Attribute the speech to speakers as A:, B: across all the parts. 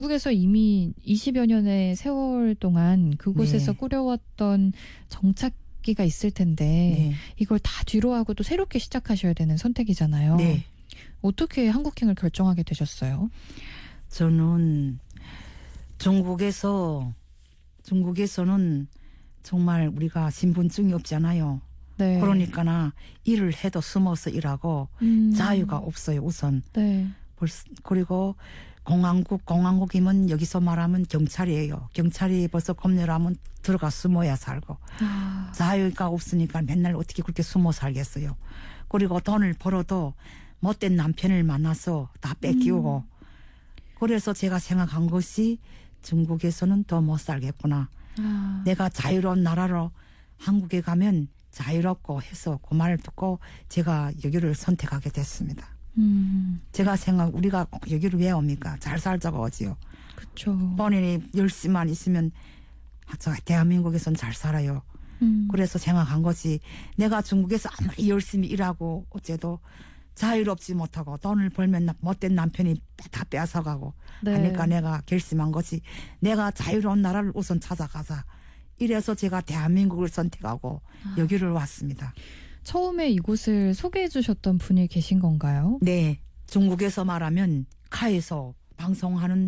A: 한국에서 이미 20여 년의 세월 동안 그곳에서
B: 네.
A: 꾸려왔던 정착기가 있을 텐데
B: 네.
A: 이걸 다 뒤로 하고 또 새롭게 시작하셔야 되는 선택이잖아요.
B: 네.
A: 어떻게 한국행을 결정하게 되셨어요?
B: 저는 중국에서는 정말 우리가 신분증이 없잖아요.
A: 네.
B: 그러니까나 일을 해도 숨어서 일하고 자유가 없어요. 우선.
A: 네.
B: 그리고 공항국이면 여기서 말하면 경찰이에요. 경찰이 벌써 검열하면 들어가 숨어야 살고. 자유가 없으니까 맨날 어떻게 그렇게 숨어 살겠어요. 그리고 돈을 벌어도 못된 남편을 만나서 다 뺏기우고. 그래서 제가 생각한 것이 중국에서는 더 못 살겠구나. 내가 자유로운 나라로 한국에 가면 자유롭고 해서 그 말을 듣고 제가 여기를 선택하게 됐습니다. 제가 우리가 여기를 왜 옵니까? 잘 살자고 오지요.
A: 그렇죠.
B: 본인이 열심만 있으면 대한민국에서는 잘 살아요. 그래서 생각한 것이 내가 중국에서 아무리 열심히 일하고 어째도 자유롭지 못하고 돈을 벌면 못된 남편이 다 뺏어가고
A: 네.
B: 하니까 내가 결심한 것이 내가 자유로운 나라를 우선 찾아가자. 이래서 제가 대한민국을 선택하고 여기를 왔습니다.
A: 처음에 이곳을 소개해 주셨던 분이 계신 건가요?
B: 네. 중국에서 말하면 카에서 방송하는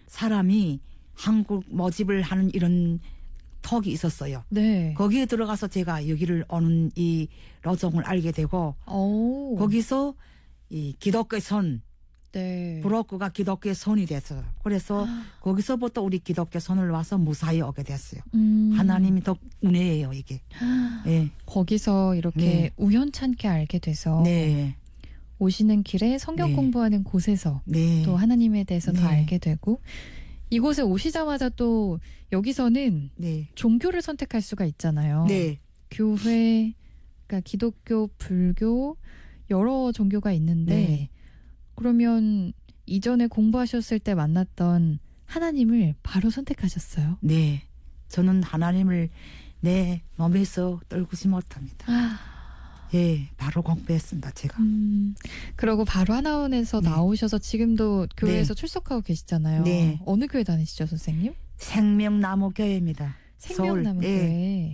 B: 사람이 한국 모집을 하는 이런 턱이 있었어요.
A: 네.
B: 거기에 들어가서 제가 여기를 오는 이 로종을 알게 되고
A: 오.
B: 거기서 이 기독교의 선
A: 네.
B: 브로커가 기독교의 선이 됐어요. 그래서 거기서부터 우리 기독교 선을 와서 무사히 오게 됐어요. 하나님이 더 은혜예요 이게. 네.
A: 거기서 이렇게
B: 네.
A: 우연찮게 알게 돼서
B: 네.
A: 오시는 길에 성경
B: 네.
A: 공부하는 곳에서
B: 네.
A: 또 하나님에 대해서 더
B: 네.
A: 알게 되고 이곳에 오시자마자 또 여기서는
B: 네.
A: 종교를 선택할 수가 있잖아요.
B: 네.
A: 교회, 그러니까 기독교, 불교 여러 종교가 있는데
B: 네.
A: 그러면 이전에 공부하셨을 때 만났던 하나님을 바로 선택하셨어요?
B: 네. 저는 하나님을 내 몸에서 떨구지 못합니다. 예, 바로 공부했습니다, 제가.
A: 그러고 바로 하나원에서
B: 네.
A: 나오셔서 지금도 교회에서
B: 네.
A: 출석하고 계시잖아요.
B: 네.
A: 어느 교회 다니시죠, 선생님?
B: 생명나무 교회입니다.
A: 생명나무
B: 서울. 예.
A: 교회.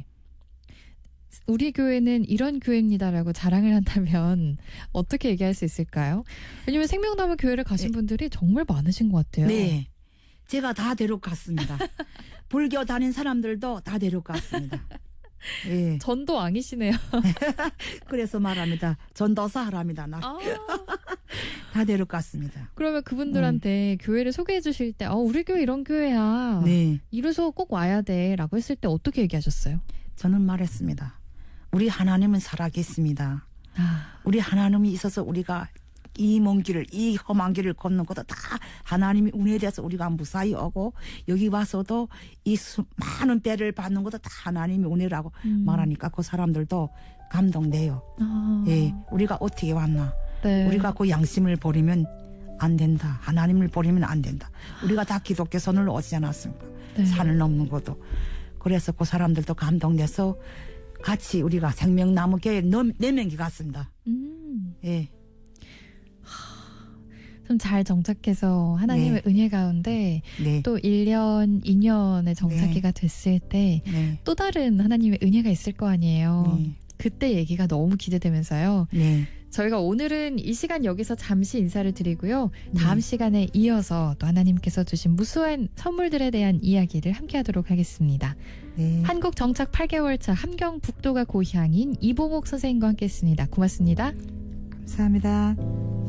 A: 우리 교회는 이런 교회입니다라고 자랑을 한다면 어떻게 얘기할 수 있을까요? 왜냐면 생명나무 교회를 가신
B: 네.
A: 분들이 정말 많으신 것 같아요.
B: 네. 제가 다 데려갔습니다. 불교 다닌 사람들도 다 데려갔습니다. 예.
A: 전도왕이시네요.
B: 그래서 말합니다. 전도사 하랍니다. 나. 다 데려갔습니다.
A: 그러면 그분들한테 교회를 소개해 주실 때 우리 교회 이런 교회야.
B: 네.
A: 이래서 꼭 와야 돼 라고 했을 때 어떻게 얘기하셨어요?
B: 저는 말했습니다. 우리 하나님은 살아계십니다. 우리 하나님이 있어서 우리가 이 먼 길을, 이 험한 길을 걷는 것도 다 하나님이 은혜에 대해서 우리가 무사히 오고 여기 와서도 이 많은 배를 받는 것도 다 하나님이 은혜라고 말하니까 그 사람들도 감동돼요. 예, 우리가 어떻게 왔나.
A: 네.
B: 우리가 그 양심을 버리면 안 된다. 하나님을 버리면 안 된다. 우리가 다 기독교 선을 오지 않았습니까?
A: 네.
B: 산을 넘는 것도. 그래서 그 사람들도 감동돼서 같이 우리가 생명나무 교회 4명이 갔습니다. 예.
A: 좀 잘 정착해서 하나님의
B: 네.
A: 은혜 가운데
B: 네.
A: 또 1년, 2년의 정착기가 됐을 때 또
B: 네.
A: 다른 하나님의 은혜가 있을 거 아니에요.
B: 네.
A: 그때 얘기가 너무 기대되면서요.
B: 네.
A: 저희가 오늘은 이 시간 여기서 잠시 인사를 드리고요. 다음 시간에 이어서 또 하나님께서 주신 무수한 선물들에 대한 이야기를 함께 하도록 하겠습니다.
B: 네.
A: 한국 정착 8개월 차 함경북도가 고향인 이봉옥 선생님과 함께 했습니다. 고맙습니다.
B: 감사합니다.